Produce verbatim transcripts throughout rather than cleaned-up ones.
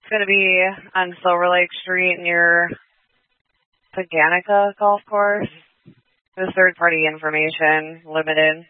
It's going to be on Silver Lake Street near Paganica Golf Course. There's third-party information, limited.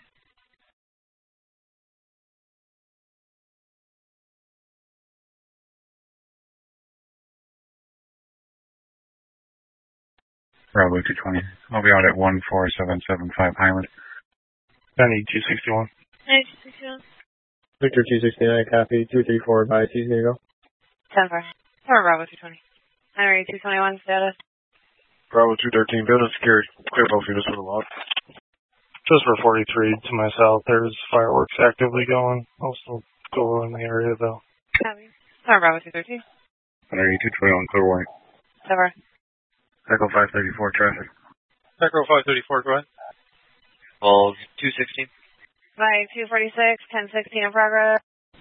Bravo two twenty. I'll be out at one four seven seven five Highland. Penny two sixty-one. Penny two sixty-one. Victor two sixty-nine, copy. two three four, advise, he's going to go. ten four. Or Bravo two twenty. Henry two twenty-one, status. Bravo two thirteen, building secured. Clear both units for the log. Just for forty-three to my south, there's fireworks actively going. Also go in the area though. Copy. Or Bravo two thirteen. Henry two twenty-one, clear white. ten four. Echo five thirty-four, traffic. Echo five thirty-four, go ahead. Well, two sixteen. Mike two forty-six, ten sixteen in progress.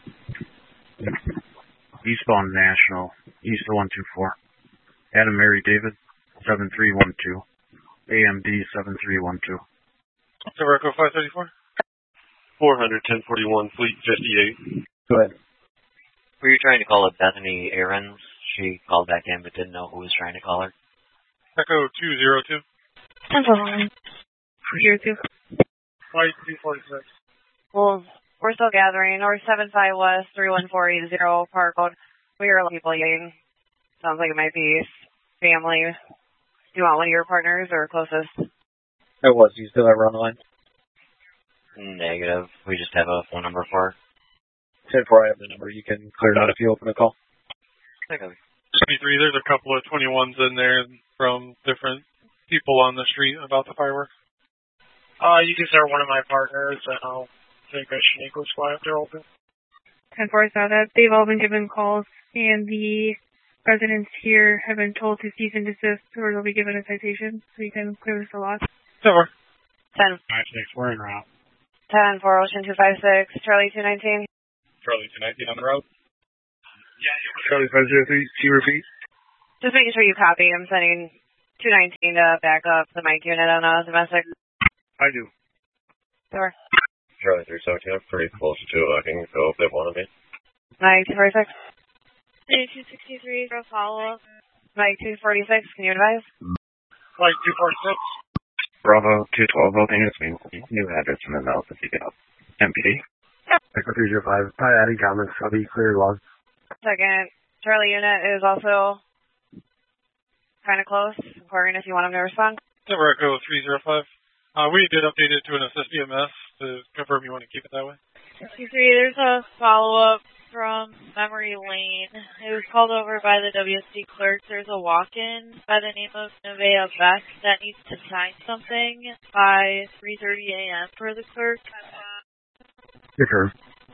Eastbound National, east of one two four. Adam Mary David, seven three one two. A M D seven three one two. So Echo five thirty-four. four hundred, ten forty-one, Fleet fifty-eight. Go ahead. Were you trying to call it Bethany Ahrens? She called back in but didn't know who was trying to call her. Echo two zero two. ten forty-one. Zero two. Flight two forty-six. Well, we're still gathering. North seven five West, three one four eight zero, park code. We are people yelling. Sounds like it might be family. Do you want one of your partners or closest? It was. You still have her on the line? Negative. We just have a phone number for her. ten four, I have the number. You can clear it out if you open the call. twenty-three, there's a couple of twenty-ones in there from different people on the street about the fireworks. Uh, you can start one of my partners, and I'll take a Shaniqua's fly if they're open. ten four saw that. They've all been given calls, and the residents here have been told to cease and desist, or they'll be given a citation, so you can clear this a lot. ten four. ten. nine six, we're en route. ten four, Ocean two five six, Charlie two nineteen. Charlie two nineteen on the road. Yeah, Charlie five zero three, can you repeat? Just making sure you copy. I'm sending two nineteen to back up the mic unit on a domestic. I do. Sure. Charlie three seventeen, I'm pretty close to it. I can go if they want me. Mike two forty-six. Penny two sixty-three for a follow-up. Mike two forty-six, can you advise? Flight two forty-six. Bravo two twelve, both units, new address and then I'll pick it up. M P D. Echo three zero five, hi, adding comments. I'll be clear log. Second, Charlie unit is also kind of close. Inquiring if you want him to respond. Silver Echo three zero five. Uh, we did update it to an assist E M S to confirm you want to keep it that way. sixty-three, there's a follow-up from Memory Lane. It was called over by the W S D clerk. There's a walk-in by the name of Nevaeh Beck that needs to sign something by three thirty a.m. for the clerk. Victor.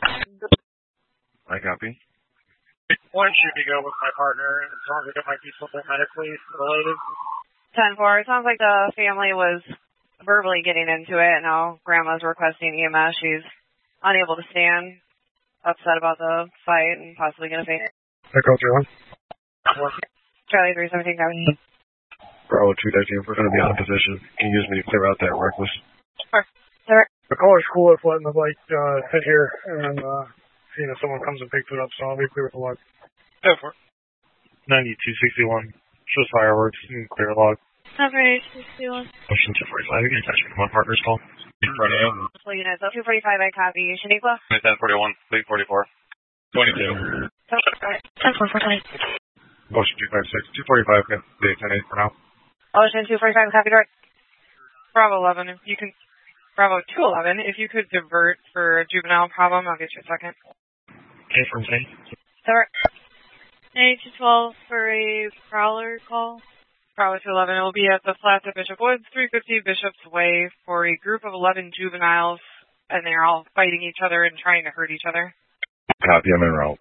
I copy. One should be go with my partner, and it sounds like it might be something medically related. ten four, it sounds like the family was verbally getting into it. Now grandma's requesting E M S. She's unable to stand, upset about the fight, and possibly going to faint. Echo three one. Charlie three seventeen, copy. Bravo two thirteen, we're going to be on position. Can you use me to clear out that reckless? Sure. Sure. The caller's cool with letting the bike uh, hit here, and uh, seeing if someone comes and picks it up, so I'll be clear with the log. ten four. ninety-two sixty-one. Just fireworks and clear log. Coverage sixty-one. Ocean two forty-five, you can touch me. My partner's call. In front of him. Full units, so two forty-five, I copy. Shaniqua? ten forty-one, Fleet forty-four. twenty-two. ten four four twenty. Ocean two fifty-six, two forty-five, okay. Day ten eight for now. Ocean two forty-five, copy direct. Bravo eleven, if you can. Bravo two eleven, if you could divert for a juvenile problem, I'll get you a second. Okay, from ten. Sir. Penny two twelve for a prowler call. Bravo two eleven, it will be at the flats at Bishop Woods, three fifty Bishop's Way, for a group of eleven juveniles, and they're all fighting each other and trying to hurt each other. Copy, I'm en route.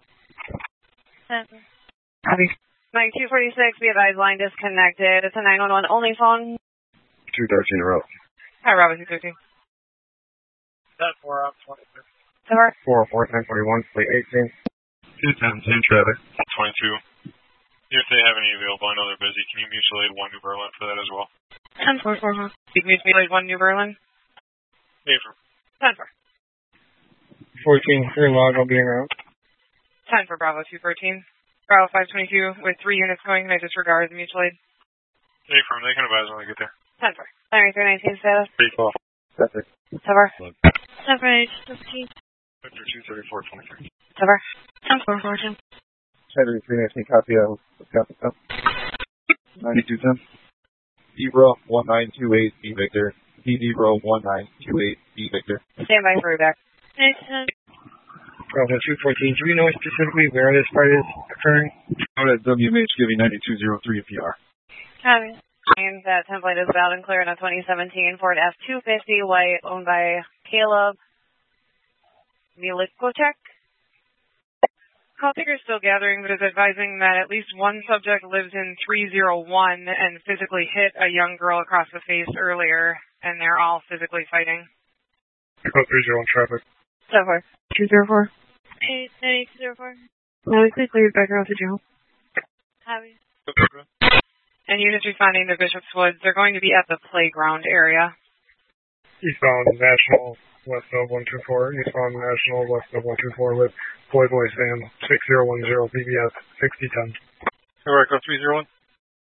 Copy. Mike two forty-six, be advised, line disconnected. It's a nine one one only phone. two thirteen route. Hi, Bravo two thirteen. ten four up, twenty-two. Sir. four four, ten forty-one, Fleet eighteen. two ten, same traffic. twenty-two. If they have any available, I know they're busy. Can you mutual aid one New Berlin for that as well? ten four four, huh? You can mutual aid one New Berlin? Paper. ten for. fourteen, clear log, I'll be en route. ten for Bravo two thirteen. Bravo five twenty-two with three units going. Can I disregard the mutual aid? Hey, from they can advise when they get there. ten four. Primary three nineteen status. Three call. That's it. Cover. Separate fifteen. Victor two thirty-four twenty-three. Cover. ten four four two. Saturday three nineteen copy of copy of ninety-two ten. Ebro one nine two eight B Victor. D Ebro one nine two eight B Victor. Stand by for reback. Jason. Bravo two fourteen. Do we know specifically where this part is occurring? Out at W M H giving ninety-two oh three P R. Copy. And that template is valid and clear in a twenty seventeen Ford F two fifty white owned by Caleb Milikocek. Call taker is still gathering, but is advising that at least one subject lives in three oh one and physically hit a young girl across the face earlier, and they're all physically fighting. Echo three zero one traffic. So far. two zero four. eight eight zero four. No, we cleared back around to jail. Copy. And units responding to Bishop's Woods, they're going to be at the playground area. Eastbound National, west of one two four. Eastbound National, west of one two four with Boy Boy Sam, six zero one zero B B S, sixty ten. All right, go three zero one.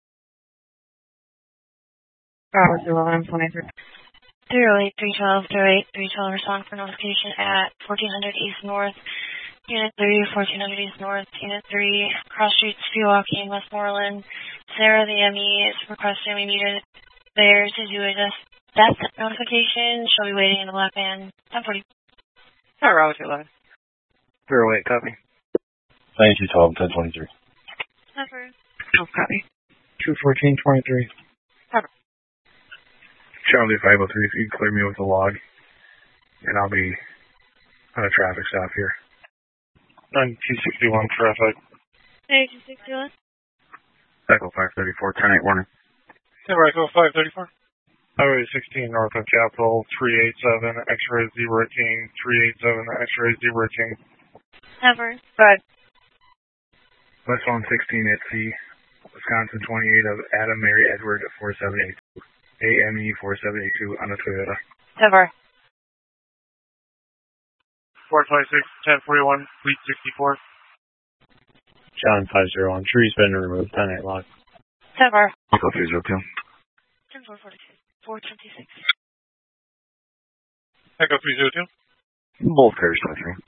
Bravo two eleven twenty-three. Zero eight three twelve zero eight three twelve. Respond for notification at fourteen hundred East North. Unit three, fourteen hundred East North. Unit three, Cross Street, Pewaukee, Westmoreland. Sarah, the M E, is requesting we meet it there to do a death notification. She'll be waiting in the black van. ten forty. Bravo two eleven. Zero eight, copy. ninety-two twelve, ten twenty-three. Cover. Oh, copy. two fourteen twenty-three. Charlie five oh three, if you can clear me with a log, and I'll be on a traffic stop here. ninety-two sixty-one traffic. ninety-two sixty-one. Echo five thirty-four, ten eight warning. All right, go five thirty-four. Highway sixteen north of Capitol, three eight seven, X-ray zebra king, three eight seven, X-ray zebra king. Cover. Good. West one sixteen at C, Wisconsin twenty-eight of Adam Mary Edward four seven eight two. A M E four seven eight two on a Toyota. Cover. four five six, ten forty-one, Fleet sixty-four. John five zero one. Tree's been removed. ten eight log. Cover. Echo three zero two. ten four forty-two. four twenty-six. Echo three zero two. Both cars twenty-three.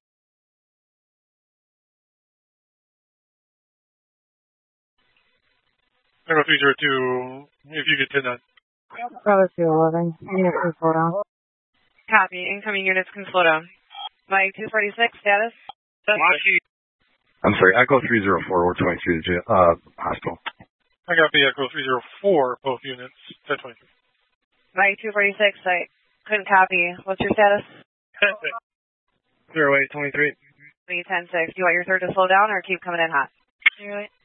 Echo three zero two, if you could ten nine. Bravo two eleven. Units can slow down. Copy. Incoming units can slow down. Mike two forty-six, status? I'm sorry, Echo three zero four, we're twenty-two to jail, uh, hospital. I got the Echo three zero four, both units, ten twenty-three. Mike two forty-six, I couldn't copy. What's your status? Zero eight twenty-three. ten six. Do you want your third to slow down or keep coming in hot? Zero eight.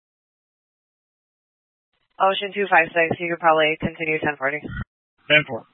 Ocean two five six, you could probably continue ten forty. ten four.